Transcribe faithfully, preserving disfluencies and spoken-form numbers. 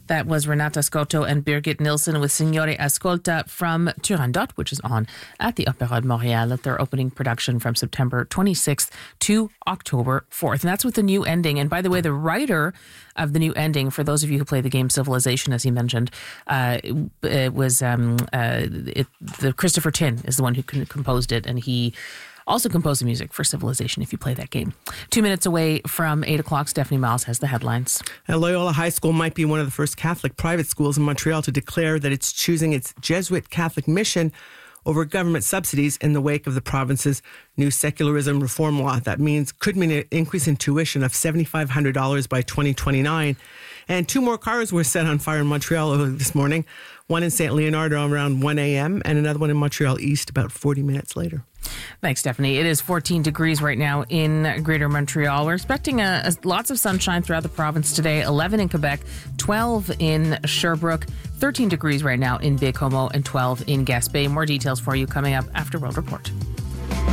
That was Renata Scotto and Birgit Nilsson with Signore Ascolta from Turandot, which is on at the Opéra de Montréal at their opening production from September twenty-sixth to October fourth. And that's with the new ending. And by the way, the writer of the new ending, for those of you who play the game Civilization, as he mentioned, uh, it was um, uh, it, the Christopher Tin is the one who composed it, and he also composed the music for Civilization if you play that game. Two minutes away from eight o'clock, Stephanie Miles has the headlines. And Loyola High School might be one of the first Catholic private schools in Montreal to declare that it's choosing its Jesuit Catholic mission over government subsidies in the wake of the province's new secularism reform law. That means could mean an increase in tuition of seven thousand five hundred dollars by twenty twenty-nine. And two more cars were set on fire in Montreal this morning. One in Saint Leonard around one a.m. and another one in Montreal East about forty minutes later. Thanks, Stephanie. It is fourteen degrees right now in Greater Montreal. We're expecting a, a, lots of sunshine throughout the province today. eleven in Quebec, twelve in Sherbrooke, thirteen degrees right now in Baie-Comeau, and twelve in Gaspé. More details for you coming up after World Report.